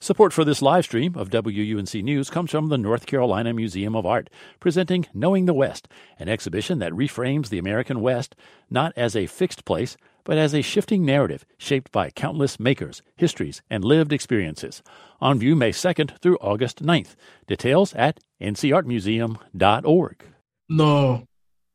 Support for this live stream of WUNC News comes from the North Carolina Museum of Art, presenting Knowing the West, an exhibition that reframes the American West not as a fixed place, but as a shifting narrative shaped by countless makers, histories, and lived experiences. On view May 2nd through August 9th. Details at ncartmuseum.org. No.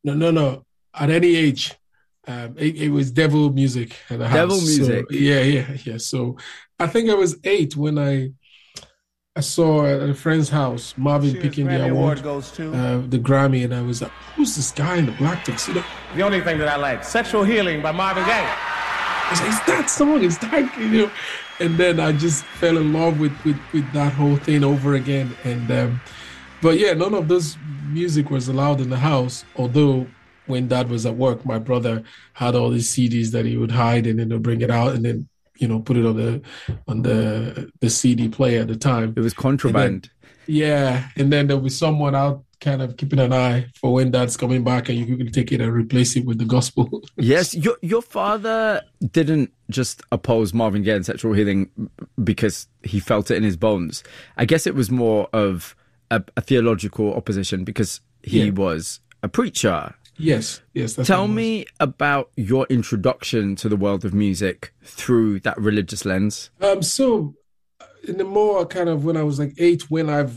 At any age, it was devil music at the house. Devil music? So, yeah. So I think I was 8 when I saw at a friend's house Marvin picking the award, goes to the Grammy, and I was like, who's this guy in the black tuxedo? the only thing that I like, Sexual Healing by Marvin Gaye. I was like, it's that song, it's that, And then I just fell in love with that whole thing over again. And but yeah, none of this music was allowed in the house, although when Dad was at work, my brother had all these CDs that he would hide and then he'll bring it out and then, put it on the CD player at the time. It was contraband. And then there'll be someone out kind of keeping an eye for when Dad's coming back and you can take it and replace it with the gospel. Yes, your father didn't just oppose Marvin Gaye and Sexual Healing because he felt it in his bones. I guess it was more of a theological opposition because he was a preacher. Yes. Tell me about your introduction to the world of music through that religious lens. So in the more kind of when I was like 8, when I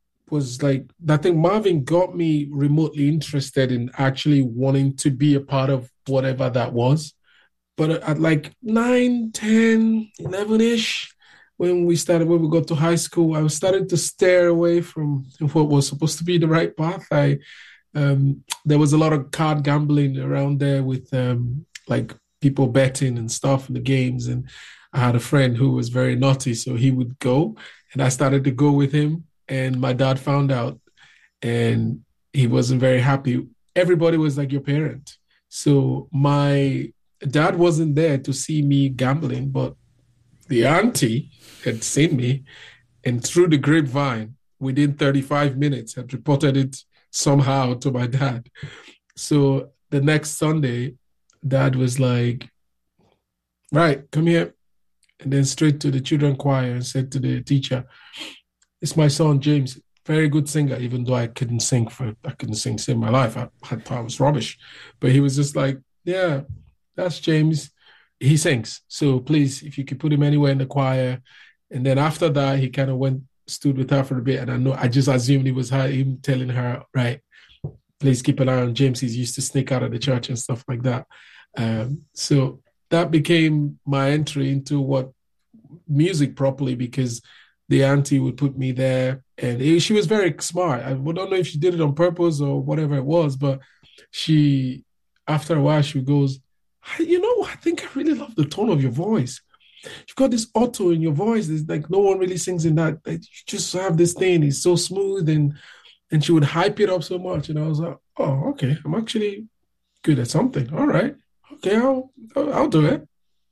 think Marvin got me remotely interested in actually wanting to be a part of whatever that was. But at like 9, 10, 11-ish, when we got to high school, I was starting to steer away from what was supposed to be the right path. There was a lot of card gambling around there with like people betting and stuff in the games. And I had a friend who was very naughty, so he would go and I started to go with him. And my dad found out and he wasn't very happy. Everybody was like your parent. So my dad wasn't there to see me gambling, but the auntie had seen me and through the grapevine, within 35 minutes, had reported it somehow to my dad. So the next Sunday, Dad was like, right, come here. And then straight to the children's choir and said to the teacher, it's my son, James, very good singer, even though I couldn't sing save my life. I thought I was rubbish. But he was just like, yeah, that's James. He sings. So please, if you could put him anywhere in the choir. And then after that, he kind of stood with her for a bit. And I just assumed it was him telling her, right, please keep an eye on James. He's used to sneak out of the church and stuff like that. So that became my entry into what music properly, because the auntie would put me there, and she was very smart. I don't know if she did it on purpose or whatever it was, but after a while, she goes, I think I really love the tone of your voice. You've got this auto in your voice. There's like no one really sings in that. You just have this thing. It's so smooth, and she would hype it up so much. And I was like, oh, okay, I'm actually good at something. All right, okay, I'll do it.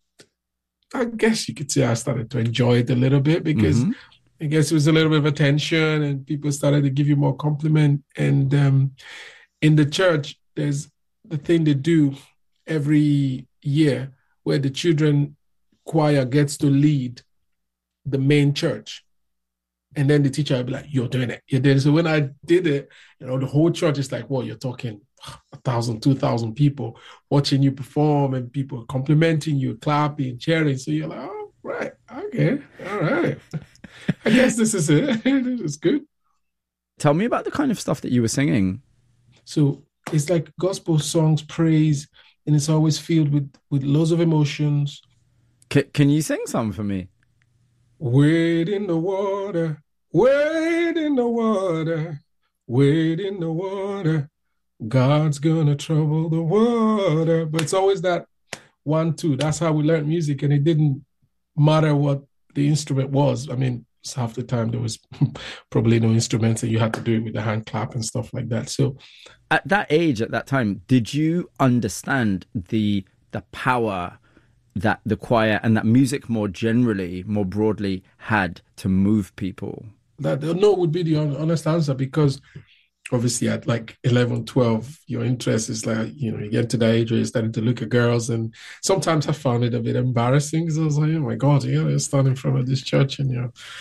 I guess you could say I started to enjoy it a little bit because I guess it was a little bit of attention and people started to give you more compliment. And in the church, there's the thing they do every year where the children choir gets to lead the main church. And then the teacher will be like, you're doing it. You're doing it. So when I did it, the whole church is like, well, you're talking 1,000, 2,000 people watching you perform and people complimenting you, clapping, cheering. So you're like, oh, right, okay, all right. I guess this is it. This is good. Tell me about the kind of stuff that you were singing. So it's like gospel songs, praise, and it's always filled with loads of emotions. Can you sing some for me? Wade in the water, wade in the water, wade in the water. God's gonna trouble the water. But it's always that 1, 2. That's how we learned music, and it didn't matter what the instrument was. I mean, half the time there was probably no instruments, and you had to do it with the hand clap and stuff like that. So, at that age, at that time, did you understand the power that the choir and that music more generally, more broadly, had to move people? That no would be the honest answer, because obviously at like 11, 12, your interest is like, you get to that age where you're starting to look at girls, and sometimes I found it a bit embarrassing because I was like, oh my God, you're standing in front of this church and you're